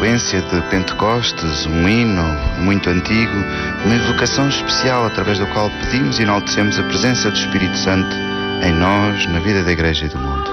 sequência de Pentecostes, um hino muito antigo, uma evocação especial através do qual pedimos e enaltecemos a presença do Espírito Santo em nós, na vida da Igreja e do mundo.